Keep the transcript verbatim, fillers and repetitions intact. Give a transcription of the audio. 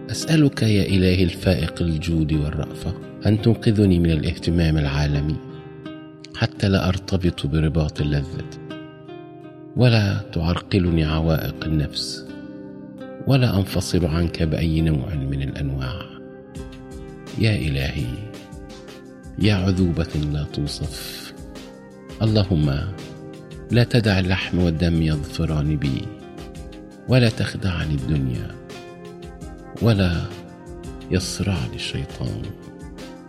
أسألك يا إلهي الفائق الجود والرأفة أن تنقذني من الاهتمام العالمي، حتى لا أرتبط برباط اللذة، ولا تعرقلني عوائق النفس، ولا أنفصل عنك بأي نوع من الأنواع. يا إلهي، يا عذوبة لا توصف، اللهم لا تدع اللحم والدم يظفران بي، ولا تخدعني الدنيا، ولا يصرعني الشيطان.